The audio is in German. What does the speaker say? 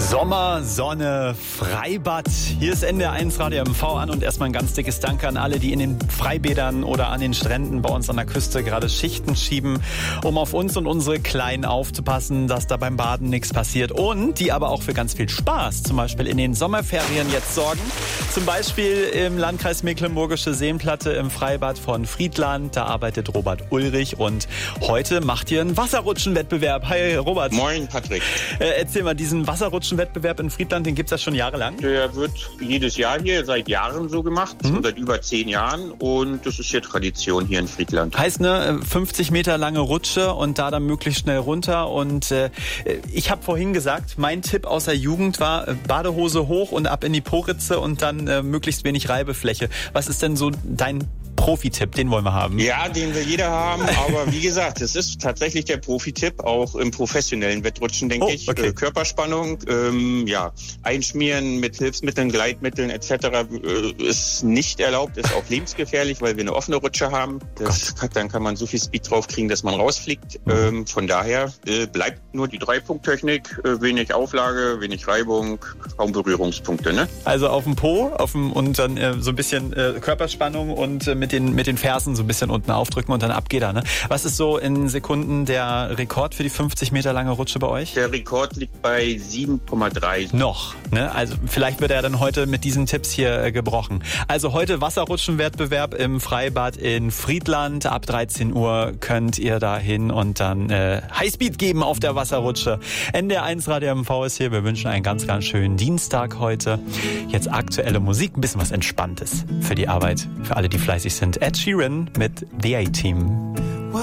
Sommer, Sonne, Freibad. Hier ist NDR1 Radio MV an und erstmal ein ganz dickes Danke an alle, die in den Freibädern oder an den Stränden bei uns an der Küste gerade Schichten schieben, um auf uns und unsere Kleinen aufzupassen, dass da beim Baden nichts passiert und die aber auch für ganz viel Spaß, zum Beispiel in den Sommerferien jetzt sorgen. Zum Beispiel im Landkreis Mecklenburgische Seenplatte im Freibad von Friedland. Da arbeitet Robert Ulrich und heute macht ihr einen Wasserrutschenwettbewerb. Hi Robert. Moin Patrick. Erzähl mal, diesen Wasserrutschenwettbewerb in Friedland, den gibt's ja schon jahrelang? Der wird jedes Jahr hier seit Jahren so gemacht, seit über 10 Jahren und das ist hier Tradition hier in Friedland. Heißt 50 Meter lange Rutsche und da dann möglichst schnell runter und ich habe vorhin gesagt, mein Tipp aus der Jugend war Badehose hoch und ab in die Po-Ritze und dann möglichst wenig Reibefläche. Was ist denn so dein Profi-Tipp, den wollen wir haben? Ja, den will jeder haben, aber wie gesagt, es ist tatsächlich der Profi-Tipp, auch im professionellen Wettrutschen, denke ich. Okay. Körperspannung, einschmieren mit Hilfsmitteln, Gleitmitteln etc. Ist nicht erlaubt, ist auch lebensgefährlich, weil wir eine offene Rutsche haben. Dann kann man so viel Speed drauf kriegen, dass man rausfliegt. Von daher bleibt nur die 3-Punkt-Technik, wenig Auflage, wenig Reibung, kaum Berührungspunkte. Ne? Also auf dem Po und dann so ein bisschen Körperspannung und mit den Fersen so ein bisschen unten aufdrücken und dann ab geht er. Ne? Was ist so in Sekunden der Rekord für die 50 Meter lange Rutsche bei euch? Der Rekord liegt bei 7,3. Noch, ne? Also vielleicht wird er dann heute mit diesen Tipps hier gebrochen. Also heute Wasserrutschenwettbewerb im Freibad in Friedland. Ab 13 Uhr könnt ihr da hin und dann Highspeed geben auf der Wasserrutsche. NDR1 Radio MV ist hier. Wir wünschen einen ganz, ganz schönen Dienstag heute. Jetzt aktuelle Musik, ein bisschen was Entspanntes für die Arbeit, für alle, die fleißig sind. Ed Sheeran mit The A-Team.